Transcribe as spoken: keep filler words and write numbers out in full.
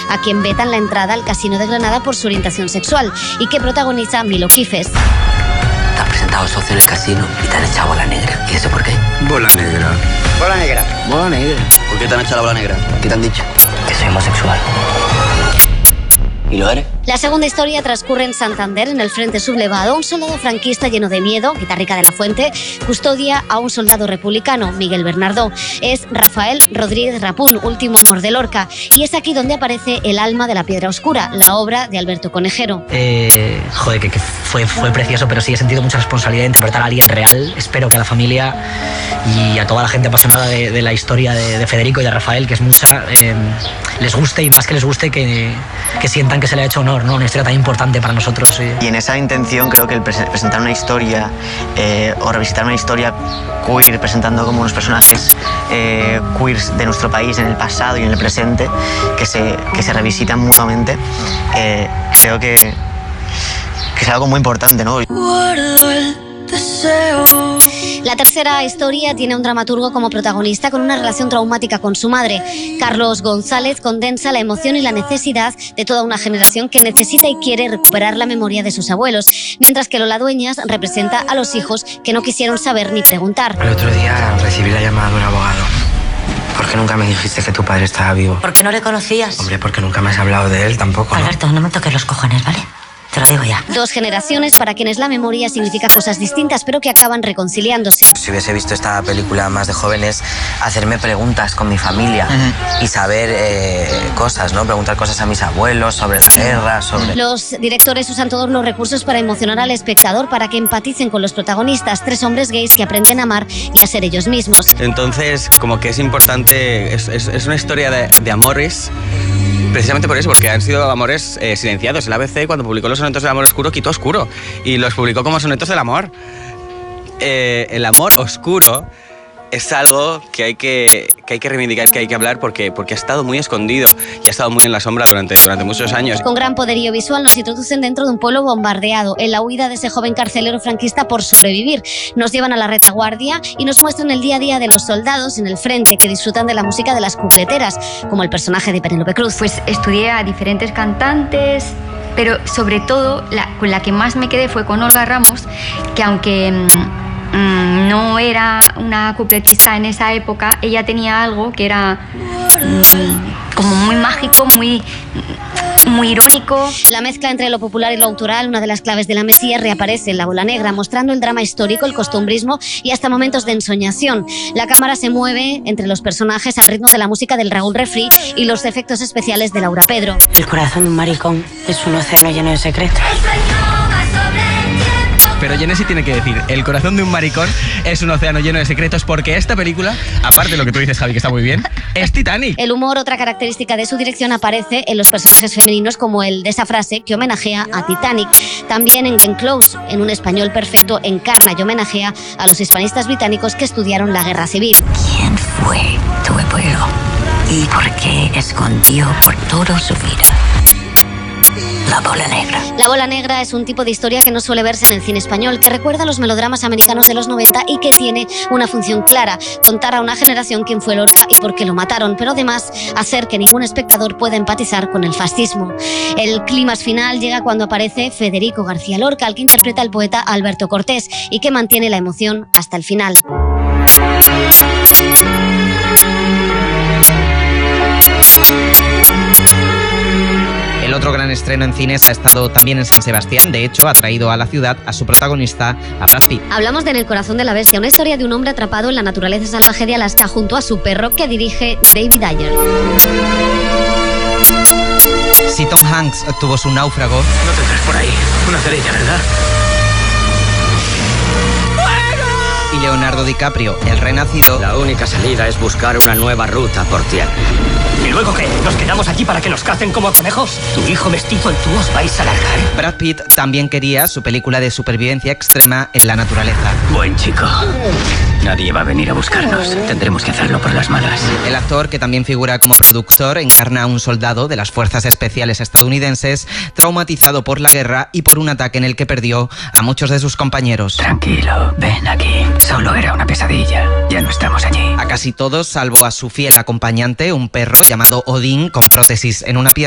a quien vetan la entrada al Casino de Granada por su orientación sexual y que protagoniza Milo Kifes. Te has presentado socio en el casino y te han echado bola negra. ¿Y eso por qué? Bola negra. Bola negra. Bola negra. ¿Por qué te han echado la bola negra? ¿Qué te han dicho? Que soy homosexual. ¿Y lo eres? La segunda historia transcurre en Santander, en el frente sublevado. Un soldado franquista lleno de miedo, Guitarrica de la Fuente, custodia a un soldado republicano, Miguel Bernardó. Es Rafael Rodríguez Rapún, último amor de Lorca. Y es aquí donde aparece El alma de la piedra oscura, la obra de Alberto Conejero. Eh, joder, que, que fue, fue precioso, pero sí he sentido mucha responsabilidad de interpretar a alguien real. Espero que a la familia y a toda la gente apasionada de, de la historia de, de Federico y de Rafael, que es mucha, eh, les guste, y más que les guste, que, que sientan que se le ha hecho honor, ¿no? Una historia tan importante para nosotros. Eh. Y en esa intención creo que el pre presentar una historia eh, o revisitar una historia queer, presentando como unos personajes eh, queers de nuestro país en el pasado y en el presente, que se, que se revisitan mutuamente, eh, creo que, que es algo muy importante, ¿no? La tercera historia tiene a un dramaturgo como protagonista con una relación traumática con su madre. Carlos González condensa la emoción y la necesidad de toda una generación que necesita y quiere recuperar la memoria de sus abuelos, mientras que Lola Dueñas representa a los hijos que no quisieron saber ni preguntar. El otro día recibí la llamada de un abogado. ¿Por qué nunca me dijiste que tu padre estaba vivo? ¿Por qué no le conocías? Hombre, porque nunca me has hablado de él tampoco, ¿no? Alberto, no me toques los cojones, ¿vale? Te lo digo ya. Dos generaciones para quienes la memoria significa cosas distintas, pero que acaban reconciliándose. Si hubiese visto esta película más de jóvenes, hacerme preguntas con mi familia uh-huh. y saber eh, cosas, ¿no? Preguntar cosas a mis abuelos sobre la guerra, sobre... Los directores usan todos los recursos para emocionar al espectador, para que empaticen con los protagonistas, tres hombres gays que aprenden a amar y a ser ellos mismos. Entonces, como que es importante, es, es, es una historia de, de amores. Precisamente por eso, porque han sido amores eh, silenciados. El A B C, cuando publicó los sonetos del amor oscuro, quitó oscuro y los publicó como sonetos del amor. Eh, el amor oscuro es algo que hay que, que hay que reivindicar, que hay que hablar, porque, porque ha estado muy escondido y ha estado muy en la sombra durante, durante muchos años. Con gran poderío visual nos introducen dentro de un pueblo bombardeado, en la huida de ese joven carcelero franquista por sobrevivir. Nos llevan a la retaguardia y nos muestran el día a día de los soldados en el frente, que disfrutan de la música de las cupleteras, como el personaje de Penélope Cruz. Pues estudié a diferentes cantantes, pero sobre todo la, con la que más me quedé fue con Olga Ramos, que aunque mmm, no era una cupletista en esa época, ella tenía algo que era mmm, como muy mágico, muy... muy irónico. La mezcla entre lo popular y lo autoral, una de las claves de la Mesía, reaparece en La Bola Negra, mostrando el drama histórico, el costumbrismo y hasta momentos de ensoñación. La cámara se mueve entre los personajes al ritmo de la música del Raúl Refri y los efectos especiales de Laura Pedro. El corazón de un maricón es un océano lleno de secretos. Pero Genesi tiene que decir, el corazón de un maricón es un océano lleno de secretos, porque esta película, aparte de lo que tú dices, Javi, que está muy bien, es Titanic. El humor, otra característica de su dirección, aparece en los personajes femeninos, como el de esa frase que homenajea a Titanic. También en Glenn Close, en un español perfecto, encarna y homenajea a los hispanistas británicos que estudiaron la guerra civil. ¿Quién fue tu abuelo? ¿Y por qué escondió por todo su vida La Bola Negra? La Bola Negra es un tipo de historia que no suele verse en el cine español, que recuerda a los melodramas americanos de los noventa y que tiene una función clara: contar a una generación quién fue Lorca y por qué lo mataron, pero además hacer que ningún espectador pueda empatizar con el fascismo. El clímax final llega cuando aparece Federico García Lorca, al que interpreta el poeta Alberto Cortés, y que mantiene la emoción hasta el final. El otro gran estreno en cines ha estado también en San Sebastián. De hecho, ha traído a la ciudad a su protagonista, a Brad Pitt. Hablamos de En el corazón de la bestia, una historia de un hombre atrapado en la naturaleza salvaje de Alaska junto a su perro, que dirige David Ayer. Si Tom Hanks tuvo su náufrago... No tendrás por ahí una cerilla, ¿verdad? Y Leonardo DiCaprio, el renacido... La única salida es buscar una nueva ruta por tierra. ¿Y luego qué? ¿Nos quedamos aquí para que nos cacen como conejos? ¿Tu hijo mestizo y tú os vais a largar? Brad Pitt también quería su película de supervivencia extrema en la naturaleza. Buen chico. Nadie va a venir a buscarnos. Tendremos que hacerlo por las malas. El actor, que también figura como productor, encarna a un soldado de las fuerzas especiales estadounidenses traumatizado por la guerra y por un ataque en el que perdió a muchos de sus compañeros. Tranquilo, ven aquí. Solo era una pesadilla. Ya no estamos allí. A casi todos, salvo a su fiel acompañante, un perro llamado Odín con prótesis en una pierna.